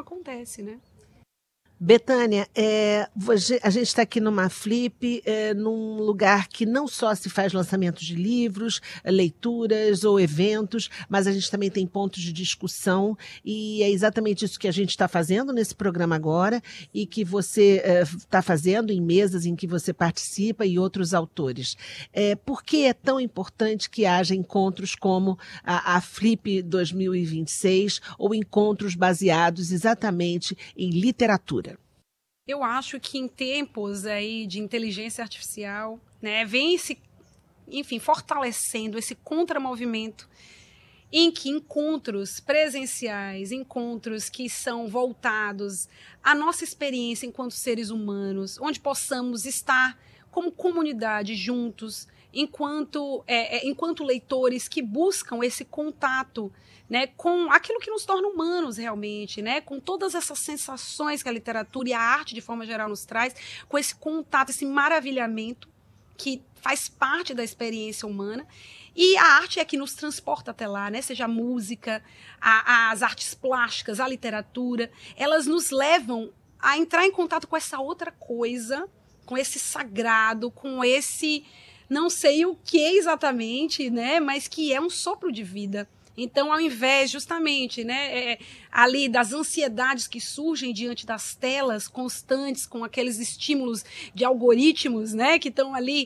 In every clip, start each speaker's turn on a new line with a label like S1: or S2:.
S1: acontece, né?
S2: Betânia, a gente está aqui numa Flip, num lugar que não só se faz lançamentos de livros, leituras ou eventos, mas a gente também tem pontos de discussão, e é exatamente isso que a gente está fazendo nesse programa agora, e que você está fazendo em mesas em que você participa e outros autores. Por que é tão importante que haja encontros como a Flip 2026, ou encontros baseados exatamente em literatura?
S1: Eu acho que em tempos aí de inteligência artificial, né, vem fortalecendo esse contramovimento em que encontros presenciais, encontros que são voltados à nossa experiência enquanto seres humanos, onde possamos estar como comunidade juntos, enquanto leitores que buscam esse contato, né, com aquilo que nos torna humanos realmente, né, com todas essas sensações que a literatura e a arte de forma geral nos traz, com esse contato, esse maravilhamento que faz parte da experiência humana. E a arte é que nos transporta até lá, né? Seja a música, as artes plásticas, a literatura, elas nos levam a entrar em contato com essa outra coisa, com esse sagrado, com esse não sei o que exatamente, né? Mas que é um sopro de vida. Então, ao invés, justamente, né, ali das ansiedades que surgem diante das telas constantes, com aqueles estímulos de algoritmos, né, que estão ali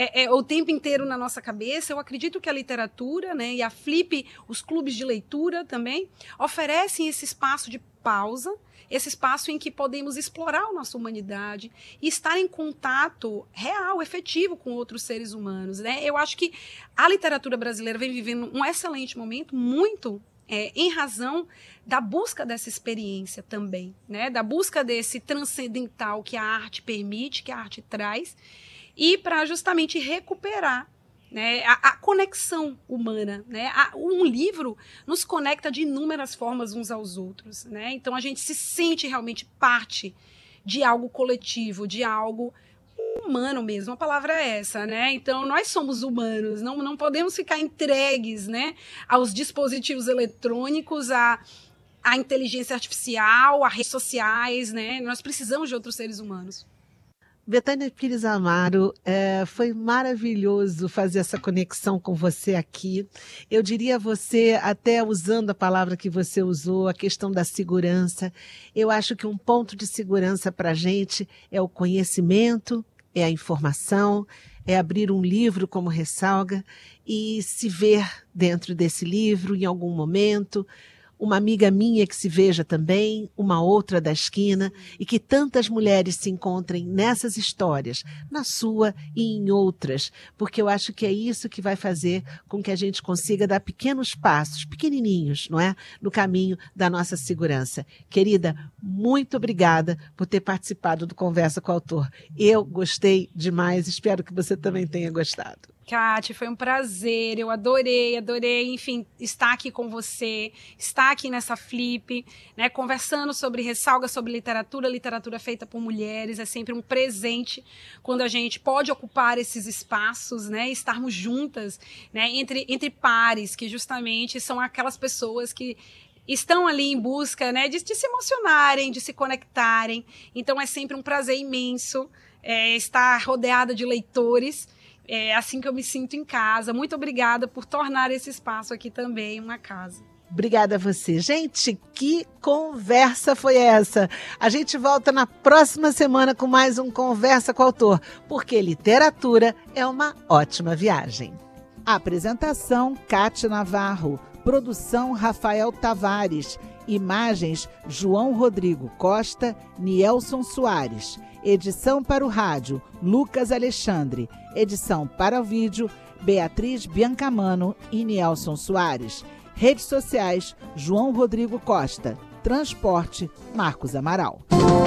S1: o tempo inteiro na nossa cabeça, eu acredito que a literatura, né, e a Flip, os clubes de leitura também, oferecem esse espaço de pausa, esse espaço em que podemos explorar a nossa humanidade e estar em contato real, efetivo com outros seres humanos, né? Eu acho que a literatura brasileira vem vivendo um excelente momento, muito em razão da busca dessa experiência também, né? Da busca desse transcendental que a arte permite, que a arte traz, e para justamente recuperar, né, a conexão humana, né? Um livro nos conecta de inúmeras formas uns aos outros, né? Então a gente se sente realmente parte de algo coletivo, de algo humano mesmo, a palavra é essa, né? Então nós somos humanos, não podemos ficar entregues, né, aos dispositivos eletrônicos, à inteligência artificial, a redes sociais, né? Nós precisamos de outros seres humanos.
S2: Betânia Pires Amaro, foi maravilhoso fazer essa conexão com você aqui. Eu diria a você, até usando a palavra que você usou, a questão da segurança. Eu acho que um ponto de segurança para a gente é o conhecimento, é a informação, é abrir um livro como Ressalga e se ver dentro desse livro em algum momento. Uma amiga minha que se veja também, uma outra da esquina, e que tantas mulheres se encontrem nessas histórias, na sua e em outras, porque eu acho que é isso que vai fazer com que a gente consiga dar pequenos passos, pequenininhos, não é? No caminho da nossa segurança. Querida, muito obrigada por ter participado do Conversa com o Autor. Eu gostei demais, espero que você também tenha gostado.
S1: Kátia, foi um prazer, eu adorei, enfim, estar aqui com você, estar aqui nessa Flip, né, conversando sobre Ressalga, sobre literatura feita por mulheres, é sempre um presente quando a gente pode ocupar esses espaços, né, estarmos juntas, né, entre pares, que justamente são aquelas pessoas que estão ali em busca, né, de se emocionarem, de se conectarem, então é sempre um prazer imenso estar rodeada de leitores. É assim que eu me sinto em casa. Muito obrigada por tornar esse espaço aqui também uma casa.
S2: Obrigada a você. Gente, que conversa foi essa? A gente volta na próxima semana com mais um Conversa com o Autor, porque literatura é uma ótima viagem.
S3: Apresentação, Kátia Navarro. Produção, Rafael Tavares. Imagens, João Rodrigo Costa, Nielson Soares. Edição para o rádio, Lucas Alexandre. Edição para o vídeo, Beatriz Biancamano e Nielson Soares. Redes sociais, João Rodrigo Costa. Transporte, Marcos Amaral.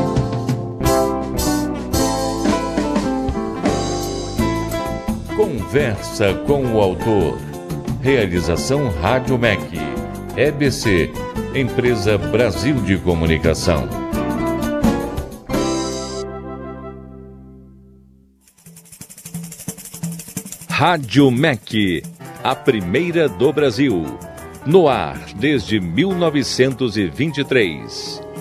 S4: Conversa com o Autor. Realização Rádio MEC. EBC, Empresa Brasil de Comunicação. Rádio MEC, a primeira do Brasil. No ar desde 1923.